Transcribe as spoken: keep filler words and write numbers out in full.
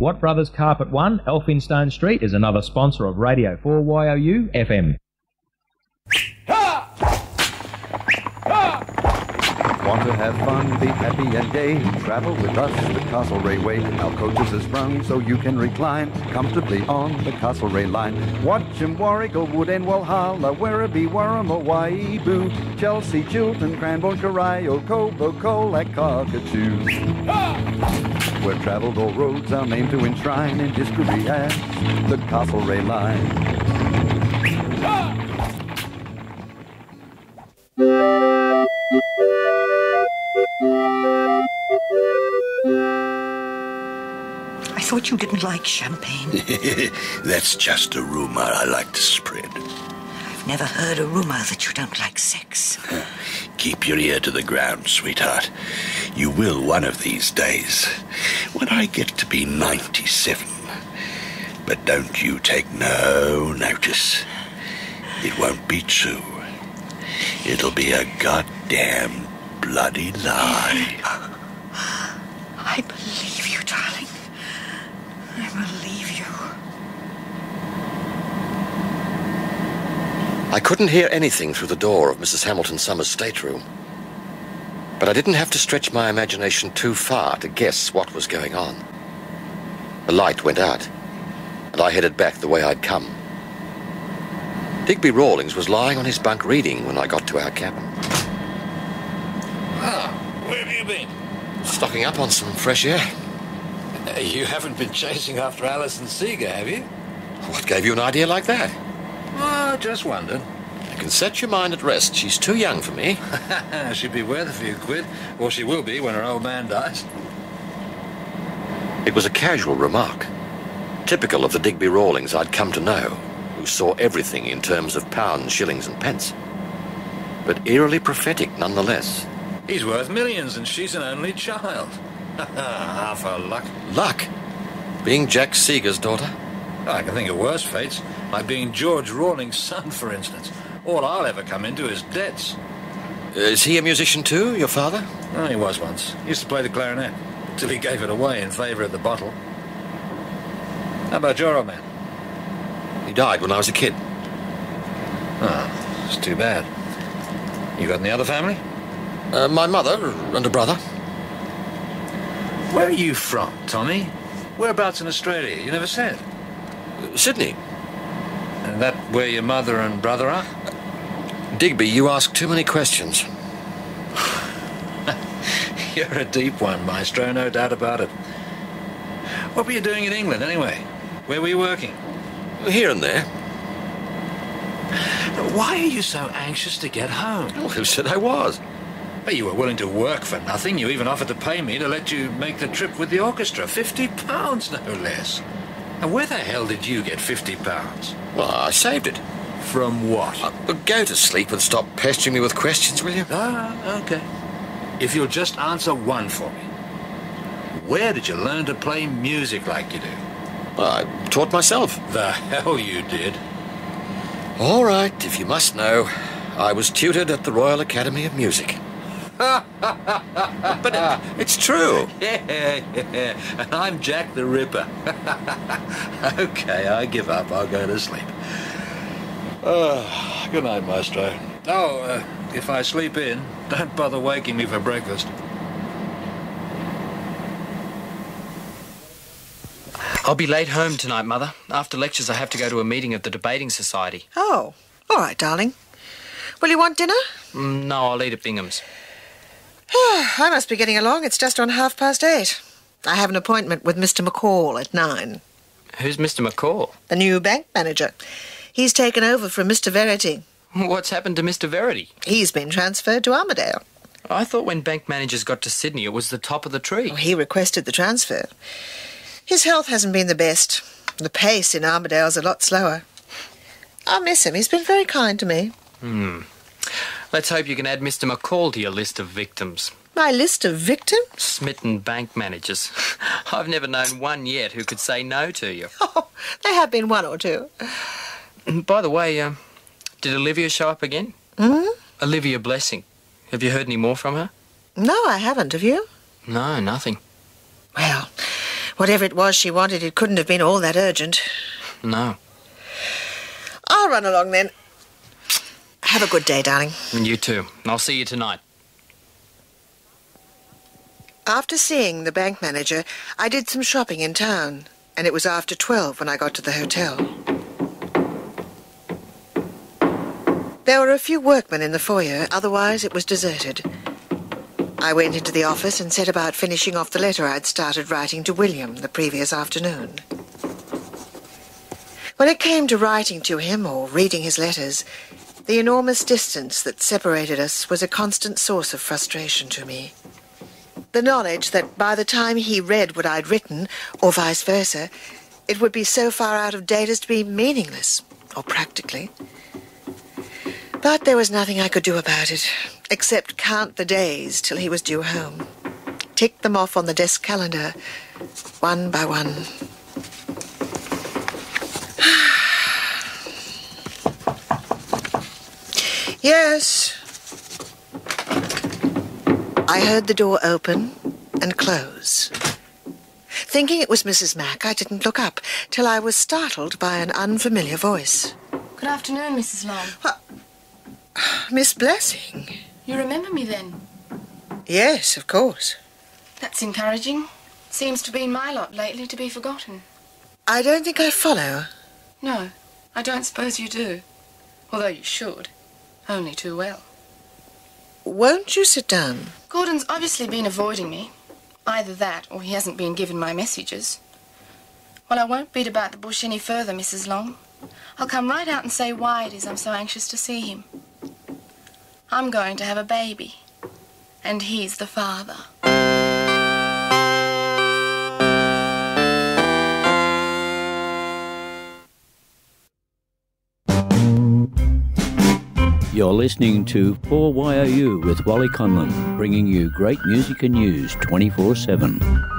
Watt Brothers Carpet One, Elphinstone Street, is another sponsor of Radio four Y O U F M. Want to have fun, be happy and gay? Travel with us, the Castlereagh Way. Our coaches are sprung so you can recline comfortably on the Castlereagh line. Watcham, Warwick, Wood and Walhalla, Werribee, Warram, Waibu, Chelsea, Chiltern, Cranbourne, Corio, Cobo, Colac, Cockatoo. Where travelled all roads are named to enshrine in history as the Castlereagh line. I thought you didn't like champagne. That's just a rumour I like to spread. I've never heard a rumour that you don't like sex. Keep your ear to the ground, sweetheart. You will one of these days, when I get to be ninety-seven. But don't you take no notice. It won't be true. It'll be a goddamn bloody lie. I believe you, darling. I believe you. I couldn't hear anything through the door of Missus Hamilton Summers' stateroom. But I didn't have to stretch my imagination too far to guess what was going on. The light went out, and I headed back the way I'd come. Digby Rawlings was lying on his bunk reading when I got to our cabin. Ah, where have you been? Stocking up on some fresh air. Uh, you haven't been chasing after Alison Seeger, have you? What gave you an idea like that? Oh, just wondered. You can set your mind at rest. She's too young for me. She'll be worth a few quid, or she will be when her old man dies. It was a casual remark, typical of the Digby Rawlings I'd come to know, who saw everything in terms of pounds, shillings and pence. But eerily prophetic nonetheless. He's worth millions and she's an only child. Half her luck. Luck? Being Jack Seeger's daughter? I can think of worse fates, like being George Rawlings' son, for instance. All I'll ever come into is debts. Is he a musician too, your father? Oh, he was once. He used to play the clarinet, till he gave it away in favour of the bottle. How about your old man? He died when I was a kid. Oh, it's too bad. You got any other family? Uh, my mother and a brother. Where are you from, Tommy? Whereabouts in Australia? You never said. Uh, Sydney. And that where your mother and brother are? Digby, you ask too many questions. You're a deep one, Maestro, no doubt about it. What were you doing in England, anyway? Where were you working? Here and there. Why are you so anxious to get home? Well, who said I was? Well, you were willing to work for nothing. You even offered to pay me to let you make the trip with the orchestra. Fifty pounds, no less. And where the hell did you get fifty pounds? Well, I saved it. From what? Uh, but go to sleep and stop pestering me with questions, will you? Ah, okay. If you'll just answer one for me. Where did you learn to play music like you do? Well, I taught myself. The hell you did. All right, if you must know, I was tutored at the Royal Academy of Music. But uh, it's true. Yeah, yeah. And I'm Jack the Ripper. Okay, I give up. I'll go to sleep. Uh, good night, Maestro. Oh, uh, if I sleep in, don't bother waking me for breakfast. I'll be late home tonight, Mother. After lectures, I have to go to a meeting of the Debating Society. Oh, all right, darling. Will you want dinner? Mm, no, I'll eat at Bingham's. I must be getting along. It's just on half past eight. I have an appointment with Mister McCall at nine. Who's Mister McCall? The new bank manager. He's taken over from Mister Verity. What's happened to Mister Verity? He's been transferred to Armadale. I thought when bank managers got to Sydney, it was the top of the tree. Oh, he requested the transfer. His health hasn't been the best. The pace in Armadale's a lot slower. I'll miss him. He's been very kind to me. Hmm. Let's hope you can add Mister McCall to your list of victims. My list of victims? Smitten bank managers. I've never known one yet who could say no to you. Oh, there have been one or two. By the way, uh, did Olivia show up again? Hmm? Olivia Blessing. Have you heard any more from her? No, I haven't. Have you? No, nothing. Well, Whatever it was she wanted, it couldn't have been all that urgent. No. I'll run along then. Have a good day, darling. And you too. I'll see you tonight. After seeing the bank manager, I did some shopping in town, and it was after twelve when I got to the hotel. There were a few workmen in the foyer, otherwise it was deserted. I went into the office and set about finishing off the letter I'd started writing to William the previous afternoon. When it came to writing to him or reading his letters, the enormous distance that separated us was a constant source of frustration to me. The knowledge that by the time he read what I'd written, or vice versa, it would be so far out of date as to be meaningless, or practically. But there was nothing I could do about it, except count the days till he was due home. Tick them off on the desk calendar, one by one. Yes. I heard the door open and close. Thinking it was Missus Mack, I didn't look up till I was startled by an unfamiliar voice. Good afternoon, Missus Long. What? Miss Blessing? You remember me then? Yes, of course. That's encouraging. Seems to be my lot lately to be forgotten. I don't think I follow. No, I don't suppose you do. Although you should. Only too well. Won't you sit down? Gordon's obviously been avoiding me. Either that, or he hasn't been given my messages. Well, I won't beat about the bush any further, Missus Long. I'll come right out and say why it is I'm so anxious to see him. I'm going to have a baby, and he's the father. You're listening to four Y O U with Wally Conlon, bringing you great music and news twenty-four seven.